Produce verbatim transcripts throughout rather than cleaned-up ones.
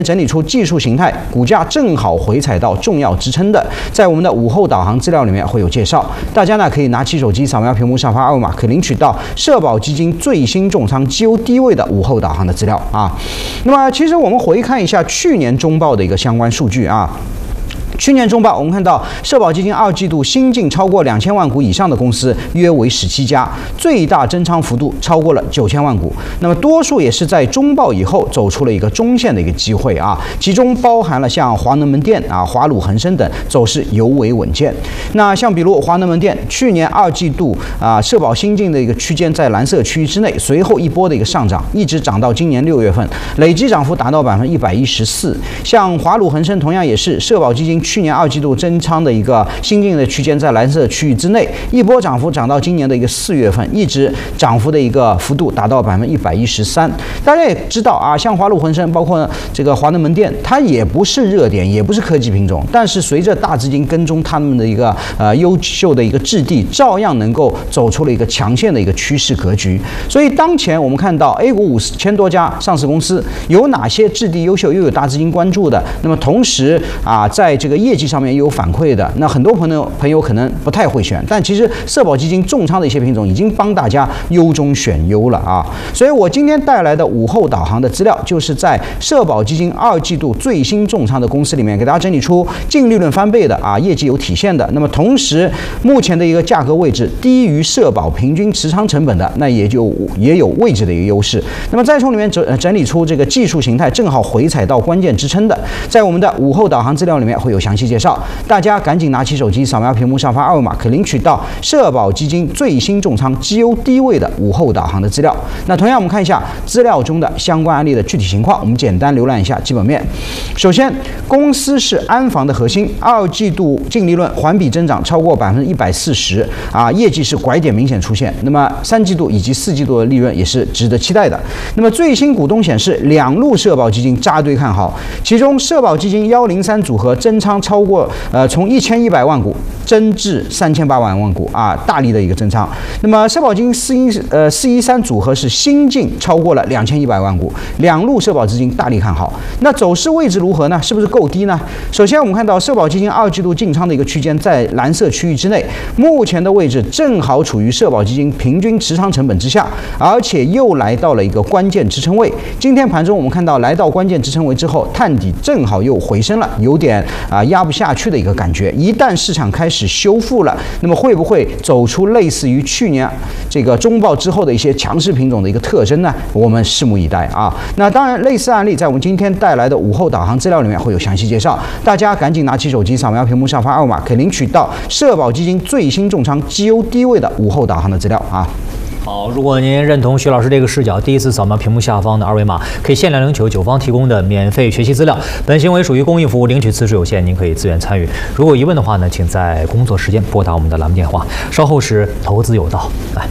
整理出技术形态，股价正好回踩到重要支撑的，在我们的午后导航资料里面会有介绍。大家呢可以拿起手机扫描屏幕上方二维码，可以领取到社保基金最新重仓绩优低位的午后导航的资料啊。那么其实我们回看一下去年中报的一个相关数据啊。去年中报，我们看到社保基金二季度新进超过两千万股以上的公司约为十七家，最大增仓幅度超过了九千万股。那么多数也是在中报以后走出了一个中线的一个机会啊，其中包含了像华能门店啊、华鲁恒生等，走势尤为稳健。那像比如华能门店，去年二季度啊，社保新进的一个区间在蓝色区域之内，随后一波的一个上涨，一直涨到今年六月份，累计涨幅达到百分之一百一十四。像华鲁恒生同样也是社保基金去年二季度增仓的一个新进的区间在蓝色区域之内，一波涨幅涨到今年的一个四月份，一直涨幅的一个幅度达到百分之一百一十三。大家也知道啊，像华鲁恒生，包括这个华能门店，它也不是热点，也不是科技品种，但是随着大资金跟踪他们的一个呃优秀的一个质地，照样能够走出了一个强线的一个趋势格局。所以当前我们看到 A 股五千多家上市公司，有哪些质地优秀又有大资金关注的？那么同时啊，在这个业绩上面又有反馈的，那很多朋友朋友可能不太会选，但其实社保基金重仓的一些品种已经帮大家优中选优了啊。所以我今天带来的午后导航的资料，就是在社保基金二季度最新重仓的公司里面，给大家整理出净利润翻倍的啊，业绩有体现的。那么同时，目前的一个价格位置低于社保平均持仓成本的，那也就也有位置的一个优势。那么再从里面整整理出这个技术形态正好回踩到关键支撑的，在我们的午后导航资料里面会有详细介绍。大家赶紧拿起手机扫描屏幕上方二维码，可领取到社保基金最新重仓绩优低位的午后导航的资料。那同样我们看一下资料中的相关案例的具体情况，我们简单浏览一下基本面。首先，公司是安防的核心，二季度净利润环比增长超过百分之一百四十啊，业绩是拐点明显出现。那么三季度以及四季度的利润也是值得期待的。那么最新股东显示，两路社保基金扎堆看好，其中社保基金一零三组合增仓超过呃从一千一百万股增至三千八百万股啊，大力的一个增仓。那么社保基金四一呃四一三组合是新进超过了两千一百万股，两路社保资金大力看好。那走势位置如何呢？是不是够低呢？首先我们看到社保基金二季度进仓的一个区间在蓝色区域之内，目前的位置正好处于社保基金平均持仓成本之下，而且又来到了一个关键支撑位。今天盘中我们看到来到关键支撑位之后，探底正好又回升了，有点啊压不下去的一个感觉。一旦市场开始修复了，那么会不会走出类似于去年这个中报之后的一些强势品种的一个特征呢？我们拭目以待啊。那当然，类似案例在我们今天带来的午后导航资料里面会有详细介绍，大家赶紧拿起手机扫描屏幕上方二维码，可以领取到社保基金最新重仓绩优低位的午后导航的资料啊。 好，如果您认同徐老师这个视角，第一次扫描屏幕下方的二维码，可以限量领取九方提供的免费学习资料。本行为属于公益服务，领取次数有限，您可以自愿参与。如果有疑问的话呢，请在工作时间拨打我们的栏目电话。稍后是投资有道，来。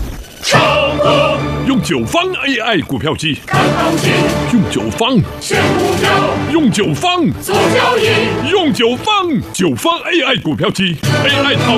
用九方 A I 股票机看行情， 用九方选股票， 用九方做交易， 用九方九方 A I 股票机 A I 淘